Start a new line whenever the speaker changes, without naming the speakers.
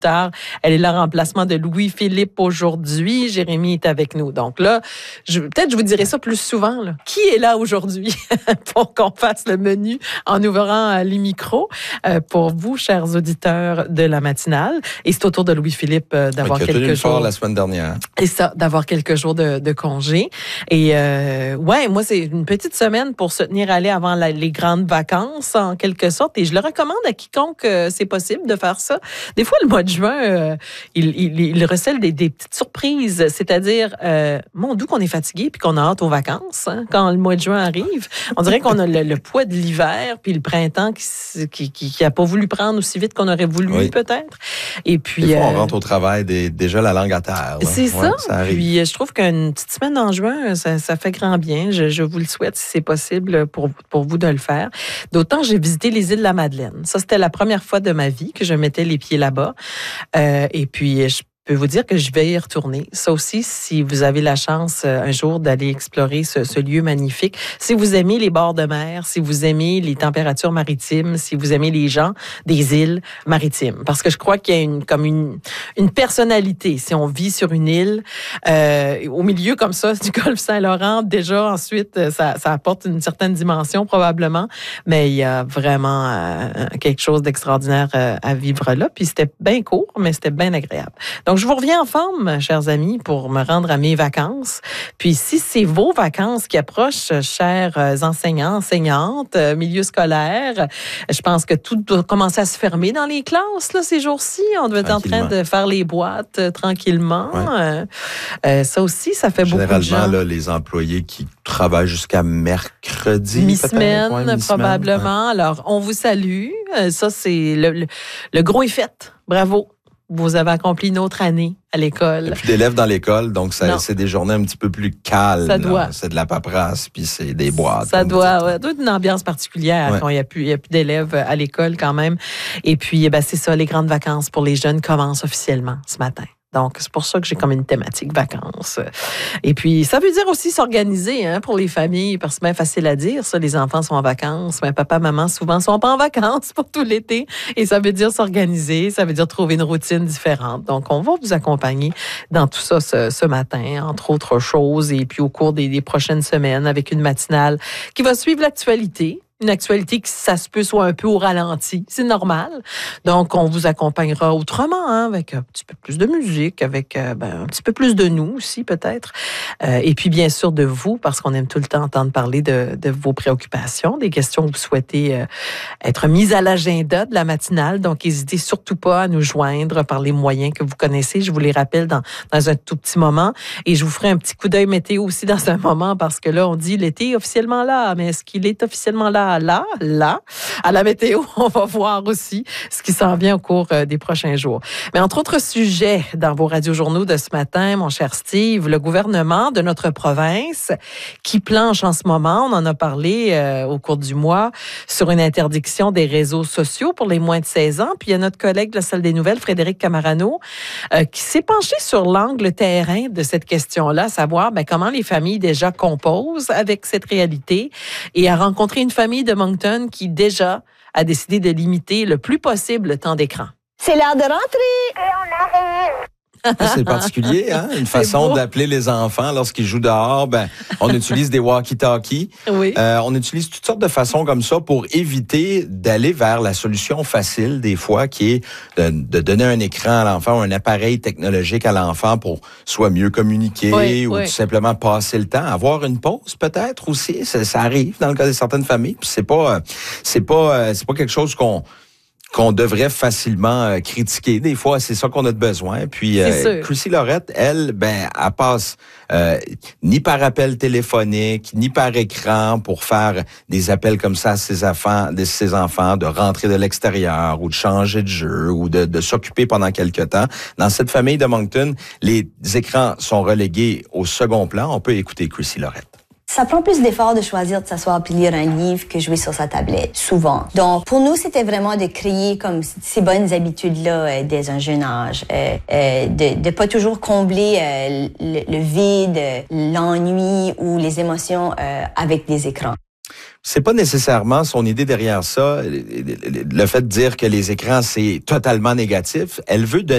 tard. Elle est là en remplacement de Louis-Philippe aujourd'hui. Jérémy est avec nous. Donc là, peut-être je vous dirai ça plus souvent. Là. Qui est là aujourd'hui pour qu'on fasse le menu en ouvrant les micros pour vous, chers auditeurs de la matinale. Et c'est au tour de Louis-Philippe d'avoir quelques jours.
La semaine dernière.
Et ça, d'avoir quelques jours de congé. Et ouais, moi, c'est une petite semaine pour se tenir à aller avant les grandes vacances, en quelque sorte. Et je le recommande à quiconque c'est possible de faire ça. Des fois, le mois de juin, il recèle des petites surprises. C'est-à-dire, d'où qu'on est fatigué puis qu'on a hâte aux vacances. Hein, quand le mois de juin arrive, on dirait qu'on a le poids de l'hiver puis le printemps qui a pas voulu prendre aussi vite qu'on aurait voulu, peut-être. Et puis,
des fois, on rentre au travail déjà la langue à terre. Là.
C'est ça arrive. Puis, je trouve qu'une petite semaine en juin, ça fait grand bien. Je vous le souhaite si c'est possible pour vous de le faire. D'autant que j'ai visité les îles de la Madeleine. Ça, c'était la première fois de ma vie que je mettais les pieds là-bas. Et puis, je peux vous dire que je vais y retourner. Ça aussi, si vous avez la chance un jour d'aller explorer ce lieu magnifique, si vous aimez les bords de mer, si vous aimez les températures maritimes, si vous aimez les gens des îles maritimes. Parce que je crois qu'il y a une personnalité. Si on vit sur une île, au milieu comme ça du golfe Saint-Laurent, déjà ensuite, ça apporte une certaine dimension probablement, mais il y a vraiment quelque chose d'extraordinaire à vivre là. Puis c'était bien court, mais c'était bien agréable. Donc, je vous reviens en forme, chers amis, pour me rendre à mes vacances. Puis, si c'est vos vacances qui approchent, chers enseignants, enseignantes, milieu scolaire, je pense que tout doit commencer à se fermer dans les classes, là, ces jours-ci. On doit être en train de faire les boîtes tranquillement. Ouais. Ça aussi, ça fait beaucoup de gens.
Généralement, là, les employés qui travaillent jusqu'à mercredi,
mi-semaine, probablement. Ouais. Alors, on vous salue. Ça, c'est le gros est fait. Bravo. Vous avez accompli une autre année à l'école.
Il n'y a plus d'élèves dans l'école, donc c'est des journées un petit peu plus calmes.
Ça doit.
C'est de la paperasse, puis c'est des boîtes.
Ça doit être une ambiance particulière quand il y a plus d'élèves à l'école quand même. Et puis, c'est ça, les grandes vacances pour les jeunes commencent officiellement ce matin. Donc, c'est pour ça que j'ai comme une thématique vacances. Et puis, ça veut dire aussi s'organiser pour les familles, parce que c'est bien facile à dire, ça, les enfants sont en vacances, mais papa, maman, souvent, sont pas en vacances pour tout l'été. Et ça veut dire s'organiser, ça veut dire trouver une routine différente. Donc, on va vous accompagner dans tout ça ce matin, entre autres choses, et puis au cours des prochaines semaines, avec une matinale qui va suivre l'actualité. Une actualité qui, ça se peut, soit un peu au ralenti. C'est normal. Donc, on vous accompagnera autrement, avec un petit peu plus de musique, avec un petit peu plus de nous aussi, peut-être. Et puis, bien sûr, de vous, parce qu'on aime tout le temps entendre parler de vos préoccupations, des questions que vous souhaitez être mises à l'agenda de la matinale. Donc, n'hésitez surtout pas à nous joindre par les moyens que vous connaissez. Je vous les rappelle dans un tout petit moment. Et je vous ferai un petit coup d'œil météo aussi dans un moment, parce que là, on dit l'été est officiellement là. Mais est-ce qu'il est officiellement là? Là, à la météo, on va voir aussi ce qui s'en vient au cours des prochains jours. Mais entre autres sujets dans vos radiojournaux de ce matin, mon cher Steve, le gouvernement de notre province qui planche en ce moment, on en a parlé au cours du mois, sur une interdiction des réseaux sociaux pour les moins de 16 ans. Puis il y a notre collègue de la Salle des Nouvelles, Frédéric Camarano, qui s'est penché sur l'angle terrain de cette question-là, à savoir comment les familles déjà composent avec cette réalité, et a rencontré une famille de Moncton qui déjà a décidé de limiter le plus possible le temps d'écran.
C'est l'heure de rentrer! On arrive!
C'est particulier, Une façon d'appeler les enfants lorsqu'ils jouent dehors. On utilise des walkie-talkies.
Oui.
On utilise toutes sortes de façons comme ça pour éviter d'aller vers la solution facile des fois, qui est de donner un écran à l'enfant ou un appareil technologique à l'enfant pour soit mieux communiquer ou tout simplement passer le temps. Avoir une pause peut-être aussi, ça arrive dans le cas de certaines familles. Puis c'est pas quelque chose qu'on devrait facilement critiquer. Des fois, c'est ça qu'on a de besoin. Puis, Chrissy Lorette, elle passe ni par appel téléphonique, ni par écran pour faire des appels comme ça à ses enfants, de rentrer de l'extérieur ou de changer de jeu ou de s'occuper pendant quelque temps. Dans cette famille de Moncton, les écrans sont relégués au second plan. On peut écouter Chrissy Lorette.
Ça prend plus d'efforts de choisir de s'asseoir puis lire un livre que jouer sur sa tablette, souvent. Donc, pour nous, c'était vraiment de créer comme ces bonnes habitudes-là dès un jeune âge. De pas toujours combler le vide, l'ennui ou les émotions avec des écrans.
C'est pas nécessairement son idée derrière ça, le fait de dire que les écrans, c'est totalement négatif. Elle veut donner